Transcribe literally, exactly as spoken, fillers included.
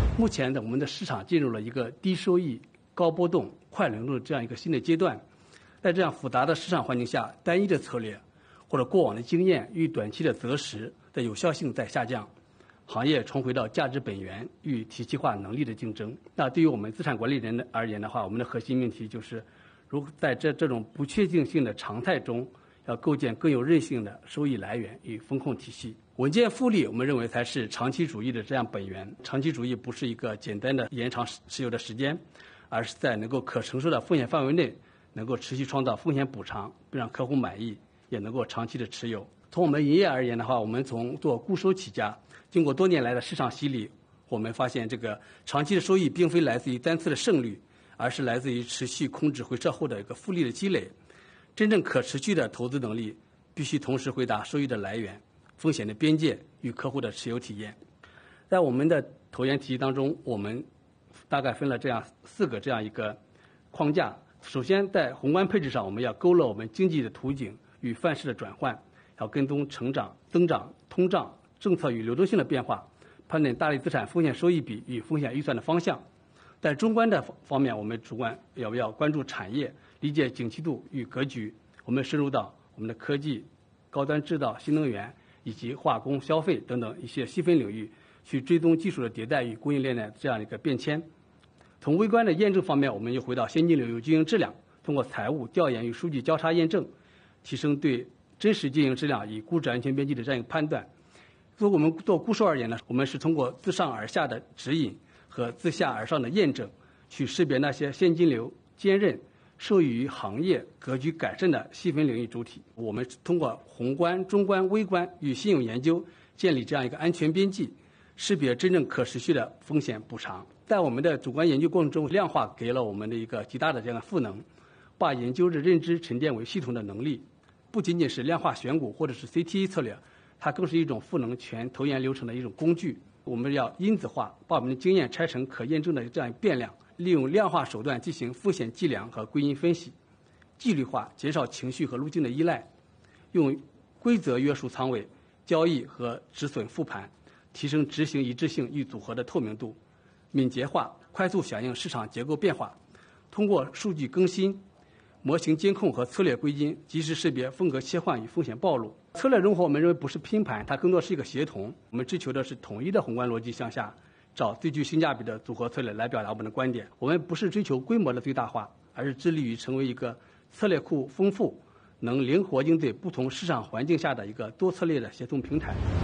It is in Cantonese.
目前的我们的市场进入了一个低收益、高波动、快轮动的这样一个新的阶段。在这样复杂的市场环境下，单一的策略或者过往的经验与短期的择时的有效性在下降，行业重回到价值本源与体系化能力的竞争。那对于我们资产管理人而言的话，我们的核心命题就是，如在这这种不确定性的常态中，要构建更有韧性的收益来源与风控体系。稳健复利，我们认为才是长期主义的这样本源。长期主义不是一个简单的延长持有的时间，而是在能够可承受的风险范围内，能够持续创造风险补偿，并让客户满意，也能够长期的持有。从我们营业而言的话，我们从做固收起家，经过多年来的市场洗礼，我们发现这个长期的收益并非来自于单次的胜率，而是来自于持续控制回撤后的一个复利的积累。真正可持续的投资能力，必须同时回答收益的来源、风险的边界与客户的持有体验。在我们的投研体系当中，我们大概分了这样四个这样一个框架。首先，在宏观配置上，我们要勾勒我们经济的图景与范式的转换，要跟踪成长、增长、通胀、政策与流动性的变化，判断大类资产风险收益比与风险预算的方向。在中观的方面，我们主观要不要关注产业，理解景气度与格局。我们深入到我们的科技、高端制造、新能源以及化工、消费等等一些细分领域，去追踪技术的迭代与供应链的这样一个变迁。从微观的验证方面，我们又回到现金流与经营质量，通过财务调研与数据交叉验证，提升对真实经营质量与估值安全边际的这样一个判断。作为我们做固收而言呢，我们是通过自上而下的指引和自下而上的验证，去识别那些现金流坚韧、受益于行业格局改善的细分领域主体。我们通过宏观、中观、微观与信用研究，建立这样一个安全边际，识别真正可持续的风险补偿。在我们的主观研究过程中，量化给了我们的一个极大的这样的赋能，把研究的认知沉淀为系统的能力。不仅仅是量化选股或者是 C T A 策略，它更是一种赋能全投研流程的一种工具。我们要因子化，把我们的经验拆成可验证的这样变量，利用量化手段进行风险计量和归因分析，纪律化，减少情绪和路径的依赖，用规则约束仓位、交易和止损复盘，提升执行一致性与组合的透明度，敏捷化，快速响应市场结构变化，通过数据更新、模型监控和策略归因，及时识别风格切换与风险暴露。策略融合我们认为不是拼盘，它更多是一个协同。我们追求的是统一的宏观逻辑向下，找最具性价比的组合策略来表达我们的观点。我们不是追求规模的最大化，而是致力于成为一个策略库丰富、能灵活应对不同市场环境下的一个多策略的协同平台。